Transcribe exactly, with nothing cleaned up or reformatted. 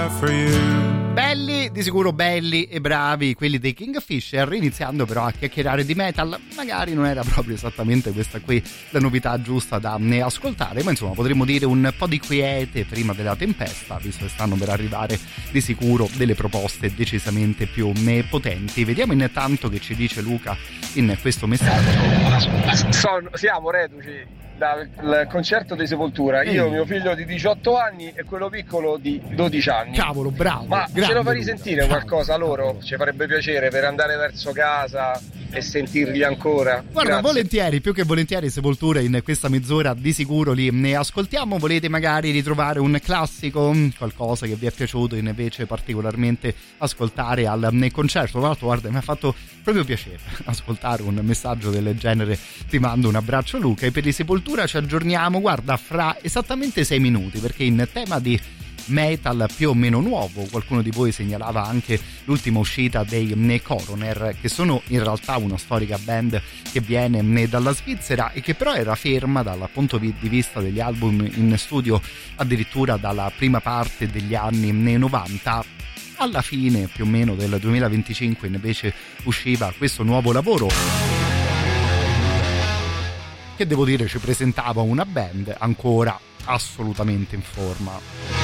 for you. Belli, di sicuro belli e bravi quelli dei Kingfisher, iniziando però a chiacchierare di metal. Magari non era proprio esattamente questa qui la novità giusta da ne ascoltare, ma insomma potremmo dire un po' di quiete prima della tempesta, visto che stanno per arrivare di sicuro delle proposte decisamente più potenti. Vediamo intanto che ci dice Luca in questo messaggio. Sono, siamo reduci dal concerto di Sepoltura. Io, Ehi. mio figlio di diciotto anni e quello piccolo di dodici anni. Cavolo, bravo. Ma grande ce lo fa Luca. risentire qualcosa loro? Ci farebbe piacere per andare verso casa e sentirli ancora. Guarda, Grazie. volentieri, più che volentieri Sepoltura in questa mezz'ora di sicuro li ne ascoltiamo. Volete magari ritrovare un classico, qualcosa che vi è piaciuto invece particolarmente ascoltare al nel concerto? Tra l'altro, guarda, mi ha fatto proprio piacere ascoltare un messaggio del genere. Ti mando un abbraccio Luca, e per i Sepoltura ci aggiorniamo, guarda, fra esattamente sei minuti, perché in tema di metal più o meno nuovo, qualcuno di voi segnalava anche l'ultima uscita dei Coroner, che sono in realtà una storica band che viene dalla Svizzera e che però era ferma dal punto di vista degli album in studio addirittura dalla prima parte degli anni novanta. Alla fine più o meno del duemilaventicinque invece usciva questo nuovo lavoro che devo dire ci presentava una band ancora assolutamente in forma.